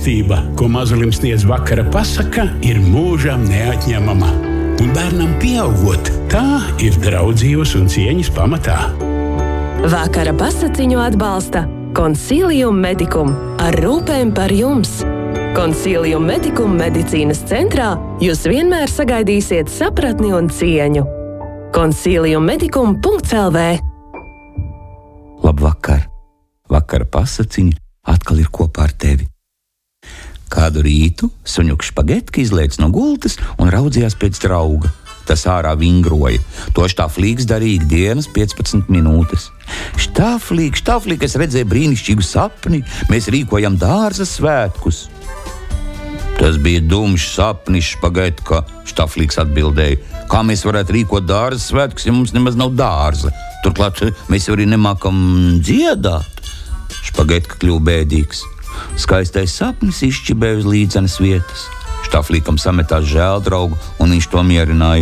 mīlestība, ko mazulim sniedz vakara pasaka, ir mūžam neatņemama. Un bērnam pieaugot, tā ir draudzības un cieņas pamatā. Vakara pasakiņu atbalsta Consilium Medicum ar rūpēm par jums. Consilium Medicum medicīnas centrā jūs vienmēr sagaidīsiet sapratni un cieņu. Consiliummedicum.lv. Labvakar! Vakara pasakiņi atkal ir kopā ar tevi. Kādu rītu suņuks Špagetki izlēca no gultas un raudzījās pēc drauga. Tas ārā vingroja. To Štaflīks darīja ikdienas 15 minūtes. Štaflīk, es redzēju brīnišķīgu sapni. Mēs rīkojam dārza svētkus. Tas bija dumšs sapnis, Špagetka, Štaflīks atbildēja. Kā mēs varētu rīkot dārza svētkus, ja mums nemaz nav dārza? Turklāt mēs arī nemākam dziedāt. Špagetka kļuva bēdīgs. Skaistais sapnis izšķibēja uz līdzenas vietas. Štaflīkam sametās žēl draugu, un viņš to mierināja.